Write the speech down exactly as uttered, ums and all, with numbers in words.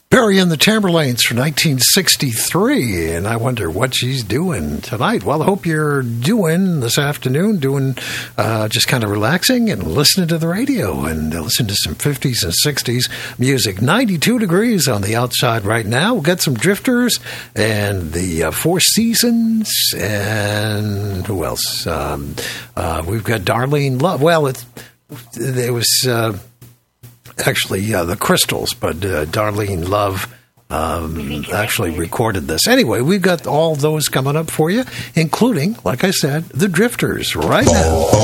Barry and the Tamerlanes from nineteen sixty-three, and I wonder what she's doing tonight. Well, I hope you're doing this afternoon, doing uh, just kind of relaxing and listening to the radio and uh, listening to some fifties and sixties music. ninety-two degrees on the outside right now. We've got some Drifters and the uh, Four Seasons, and who else? Um, uh, we've got Darlene Love. Well, it, it was... Uh, Actually, uh, the Crystals, but uh, Darlene Love um, actually recorded this. Anyway, we've got all those coming up for you, including, like I said, the Drifters right now.